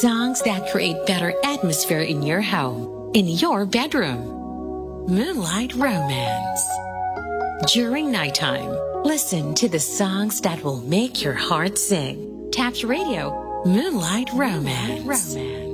Songs that create better atmosphere in your home, in your bedroom. Moonlight Romance. During nighttime, listen to the songs that will make your heart sing. Tap Radio, Moonlight Romance.